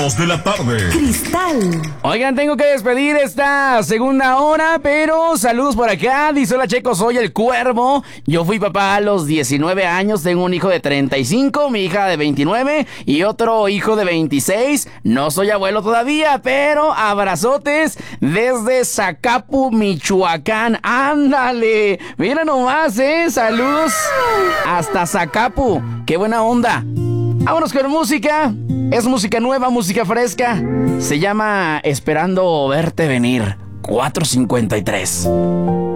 Ritmos de la tarde. Cristal. Oigan, tengo que despedir esta segunda hora, pero saludos por acá. Dice: hola, Checo, soy el Cuervo. Yo fui papá a los 19 años. Tengo un hijo de 35, mi hija de 29 y otro hijo de 26. No soy abuelo todavía, pero abrazotes desde Zacapu, Michoacán. ¡Ándale! Mira nomás, saludos hasta Zacapu. ¡Qué buena onda! Vámonos con música. Es música nueva, música fresca. Se llama Esperando Verte Venir. 4:53.